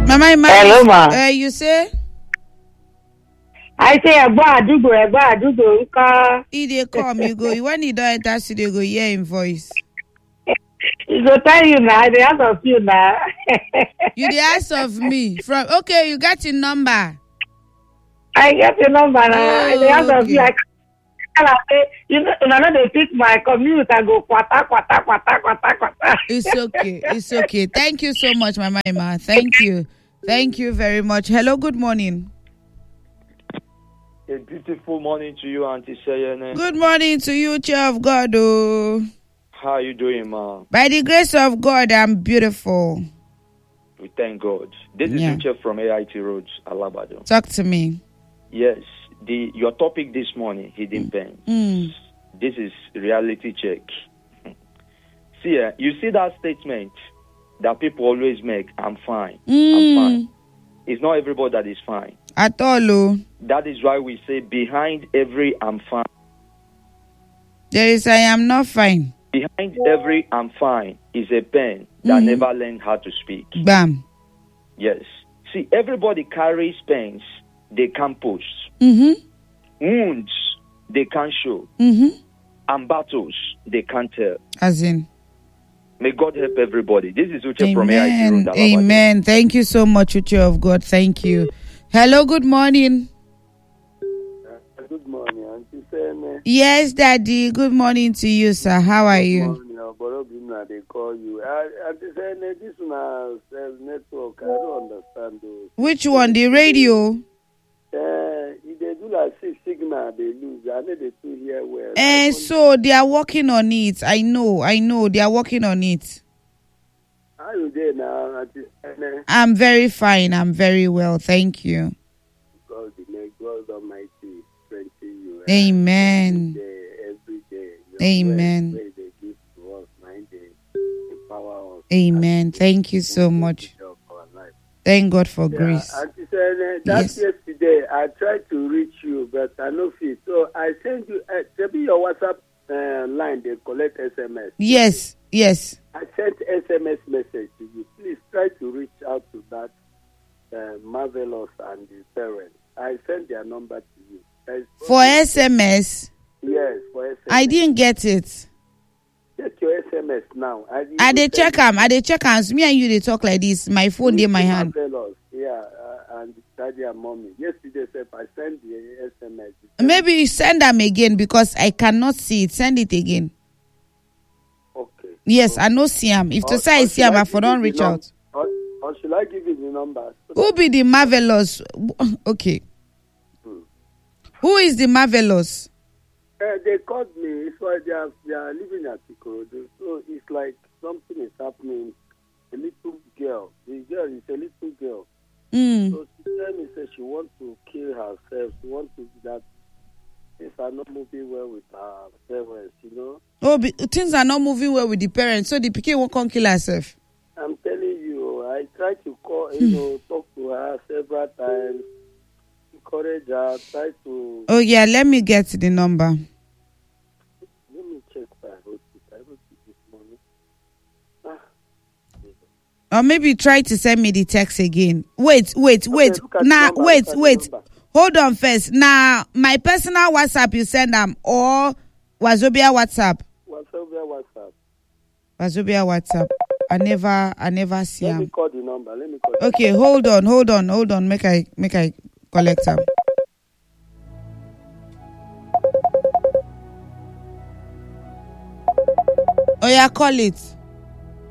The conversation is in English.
Mama, Hello, ma. You say? I say, Adugo, He dey come, you go. When he don't enter studio, go hear him voice. He go tell you now, the answer of you now. You the ask of me. Okay, you got your number. I get your number now. Oh, The answer of you, okay. I say, you know, they pick my commute, I go kwata. It's okay. It's okay. Thank you so much, Mama Emma. Thank you. Thank you very much. Hello, good morning. A beautiful morning to you, Auntie Sayene. Good morning to you, Child of God. Oh. How are you doing, ma? By the grace of God, I'm beautiful. We thank God. This is Uche from AIT Roads, Alabado. Talk to me. Yes, your topic this morning, hidden pains. This is reality check. See, you see that statement that people always make, I'm fine, I'm fine. It's not everybody that is fine. At all, oh. That is why we say behind every I'm fine. There is I am not fine. Behind every I'm fine is a pen that never learned how to speak. Bam. Yes. See, everybody carries pains they can't post. Wounds they can't show. And battles they can't tell. As in. May God help everybody. This is Uche from AIT Road. Amen. Thank you so much, Uche of God. Thank you. Hello, good morning. Good morning, Auntie Sene. Yes, Daddy. Good morning to you, sir. How are you? Good morning, they call you. Auntie Sene, this one network, I don't understand those. Which one? The radio? If they do like signal, they lose. I know they do hear well. So they are working on it. I know. They are working on it. How are you there now, Auntie Sene? I'm very fine. I'm very well. Thank you. God Almighty strengthen you. Amen. Every day. Amen. Where they give to us, they empower us. Amen. Thank you so much. Thank God for grace. Auntie Sene, yesterday I tried to reach you, but I no fit. So I sent you, maybe your WhatsApp line, they collect SMS. Yes. I sent SMS message to you. Please try to reach out to that Marvelous and the parents. I sent their number to you. For SMS? Yes, for SMS. I didn't get it. Check your SMS now. I dey check am. Me and you they talk like this. My phone in my hand. Marvelous, and daddy and mommy. Yesterday, I sent the SMS. Maybe you send them again because I cannot see it. Send it again. Okay. Yes, I know see him. If to say I see him, I for don't reach out. Or should I give you the number? Who be the Marvelous? Okay. Who is the Marvelous? They called me. It's why they are living at Ikorodu. So it's like something is happening. A little girl. The girl is a little girl. So she tell me say she wants to kill herself. She wants to do that. Things are not moving well with her parents, you know. Oh, things are not moving well with the parents, so the pikin won't come kill herself. I'm telling you, I tried to call, talk to her several times, encourage her, try to. Oh yeah, let me get the number. Let me check if I wrote it this morning. Or maybe try to send me the text again. Wait. Okay, Now, wait. Hold on first. Now, my personal WhatsApp you send them or Wazobia WhatsApp? Wazobia WhatsApp. I never see them. him. Let me call the number. Okay, hold on. Make I collect them. Oh yeah, call it.